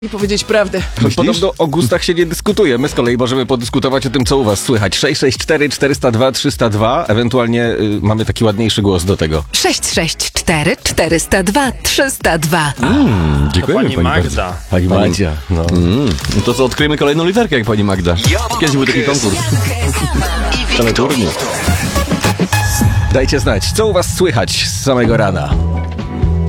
i powiedzieć prawdę. Podobno o gustach się nie dyskutuje. My z kolei możemy podyskutować o tym, co u was słychać. 664 402 302. Ewentualnie mamy taki ładniejszy głos do tego. 664 402 302. Dziękujemy Pani Magda. bardzo. Pani Magda. No. To co, odkryjemy kolejną literkę jak pani Magda. Kiedyś był taki konkurs. Teleturniej. Dajcie znać, co u was słychać z samego rana.